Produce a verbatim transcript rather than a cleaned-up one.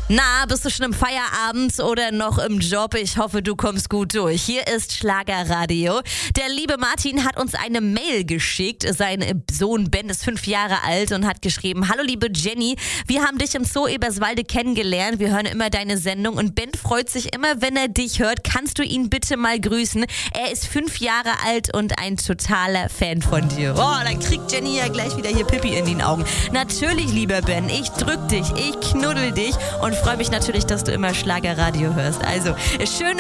Na, bist du schon im Feierabend oder noch im Job? Ich hoffe, du kommst gut durch. Hier ist Schlagerradio. Der liebe Martin hat uns eine Mail geschickt. Sein Sohn Ben ist fünf Jahre alt und hat geschrieben: Hallo liebe Jenny, wir haben dich im Zoo Eberswalde kennengelernt. Wir hören immer deine Sendung und Ben freut sich immer, wenn er dich hört. Kannst du ihn bitte mal grüßen? Er ist fünf Jahre alt und ein totaler Fan von dir. Oh, dann kriegt Jenny ja gleich wieder hier Pippi in den Augen. Natürlich, lieber Ben, ich drück dich, ich knuddel dich und freue mich natürlich, dass du immer Schlagerradio hörst. Also, schön